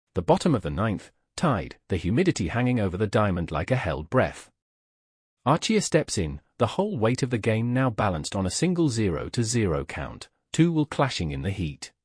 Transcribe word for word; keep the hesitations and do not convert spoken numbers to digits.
The bottom of the ninth, tied, the humidity hanging over the diamond like a held breath. Archie steps in, the whole weight of the game now balanced on a single zero to zero count, two will clashing in the heat.